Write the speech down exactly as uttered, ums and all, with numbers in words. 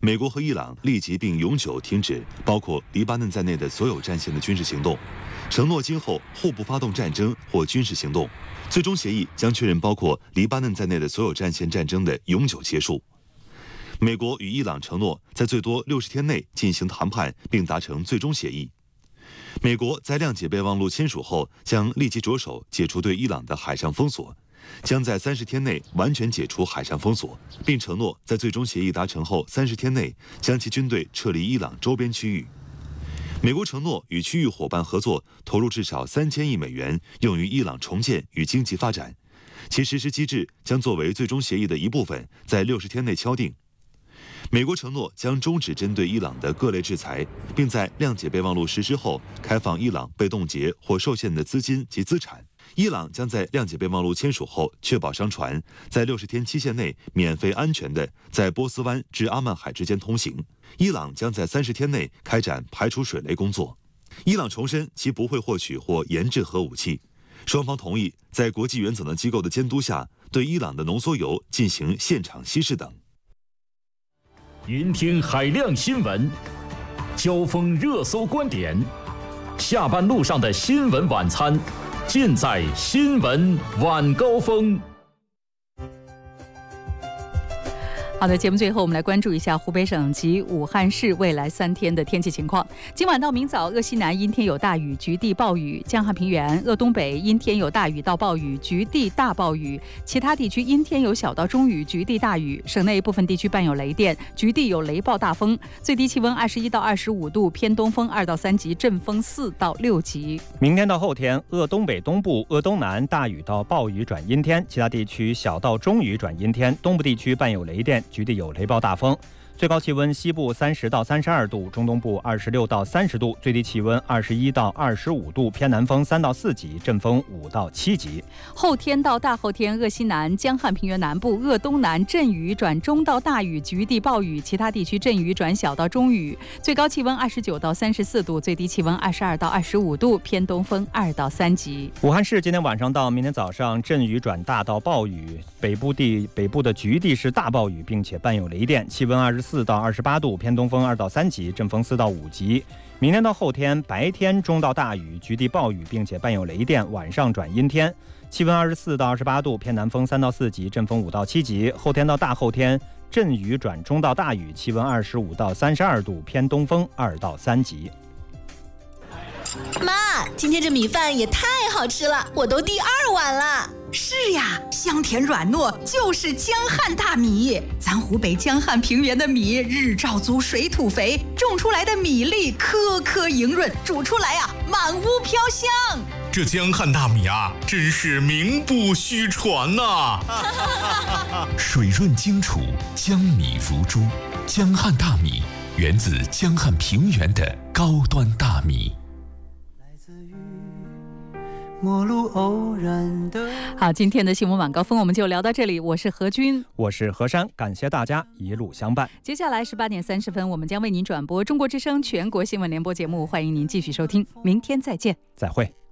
美国和伊朗立即并永久停止包括黎巴嫩在内的所有战线的军事行动，承诺今后互不发动战争或军事行动。最终协议将确认包括黎巴嫩在内的所有战线战争的永久结束。美国与伊朗承诺在最多六十天内进行谈判并达成最终协议。美国在谅解备忘录签署后，将立即着手解除对伊朗的海上封锁，将在三十天内完全解除海上封锁，并承诺在最终协议达成后三十天内将其军队撤离伊朗周边区域。美国承诺与区域伙伴合作，投入至少三千亿美元，用于伊朗重建与经济发展。其实施机制将作为最终协议的一部分，在六十天内敲定。美国承诺将终止针对伊朗的各类制裁，并在谅解备忘录实施后开放伊朗被冻结或受限的资金及资产。伊朗将在谅解备忘录签署后，确保商船在六十天期限内免费安全地在波斯湾至阿曼海之间通行。伊朗将在三十天内开展排除水雷工作。伊朗重申其不会获取或研制核武器。双方同意在国际原子能机构的监督下，对伊朗的浓缩铀进行现场稀释等。 云听海量新闻，交锋热搜观点，下班路上的新闻晚餐，尽在新闻晚高峰。 好的，节目最后我们来关注一下湖北省及武汉市未来三天的天气情况。今晚到明早，鄂西南阴天有大雨，局地暴雨；江汉平原、鄂东北阴天有大雨到暴雨，局地大暴雨；其他地区阴天有小到中雨，局地大雨。省内部分地区伴有雷电，局地有雷暴大风。最低气温二十一到二十五度，偏东风二到三级，阵风四到六级。 明天到后天，鄂东北东部、鄂东南大雨到暴雨转阴天，其他地区小到中雨转阴天，东部地区伴有雷电，局地有雷暴大风。最高气温西部三十到三十二度，中东部二十六到三十度，最低气温二十一到二十五度，偏南风三到四级，阵风五到七级。 后天到大后天，鄂西南、江汉平原南部、鄂东南阵雨转中到大雨，局地暴雨，其他地区阵雨转小到中雨。最高气温二十九到三十四度，最低气温二十二到二十五度，偏东风二到三级。 武汉市今天晚上到明天早上阵雨转大到暴雨，北部地北部的局地是大暴雨，并且伴有雷电，气温二十四到二十八度，偏东风二到三级，阵风四到五级。明天到后天，白天中到大雨，局地暴雨，并且伴有雷电，晚上转阴天，气温二十四到二十八度，偏南风三到四级，阵风五到七级。后天到大后天，阵雨转中到大雨，气温二十五到三十二度，偏东风二到三级。 妈，今天这米饭也太好吃了，我都第二碗了。 是呀，香甜软糯，就是江汉大米。咱湖北江汉平原的米，日照足，水土肥，种出来的米粒颗颗莹润，煮出来呀、啊，满屋飘香。 这江汉大米啊，真是名不虚传呐、啊！ 水润精楚，江米如珠。江汉大米源自江汉平原的高端大米。 好，今天的新闻晚高峰我们就聊到这里。我是何军， 我是何山，感谢大家一路相伴。 接下来是八点三十分，我们将为您转播中国之声全国新闻联播节目，欢迎您继续收听，明天再见， 再会。